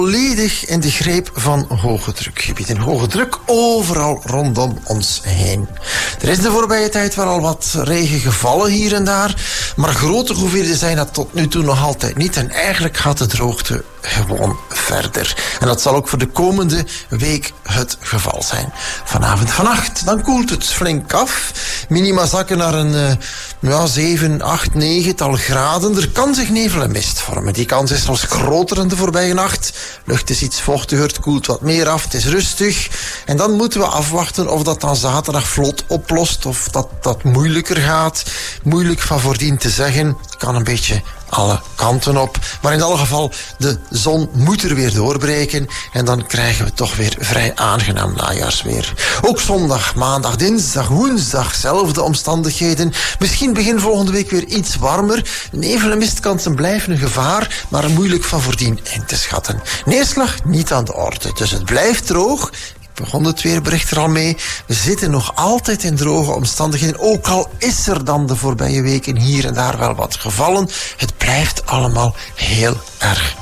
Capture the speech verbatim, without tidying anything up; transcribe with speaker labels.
Speaker 1: volledig in de greep van hoge drukgebieden. Hoge druk overal rondom ons heen. Er is de voorbije tijd wel al wat regen gevallen hier en daar, maar grote hoeveelheden zijn dat tot nu toe nog altijd niet. En eigenlijk gaat de droogte gewoon verder. En dat zal ook voor de komende week het geval zijn. Vanavond, vannacht, dan koelt het flink af. Minima zakken naar een uh, ja, zeven, acht, negental graden. Er kan zich nevel en mist vormen. Die kans is zelfs groter dan de voorbije nacht. Lucht is iets vochtiger, het koelt wat meer af, het is rustig. En dan moeten we afwachten of dat dan zaterdag vlot oplost of dat dat moeilijker gaat. Moeilijk van voordien te zeggen. Het kan een beetje alle kanten op. Maar in alle geval, de zon moet er weer doorbreken en dan krijgen we toch weer vrij aangenaam najaarsweer. Ook zondag, maandag, dinsdag, woensdag, zelfde omstandigheden. Misschien begin volgende week weer iets warmer. Nevel en mistkansen blijven een gevaar, maar moeilijk van voordien in te schatten. Neerslag niet aan de orde, dus het blijft droog. Begon het weerbericht er al mee. We zitten nog altijd in droge omstandigheden. Ook al is er dan de voorbije weken hier en daar wel wat gevallen. Het blijft allemaal heel erg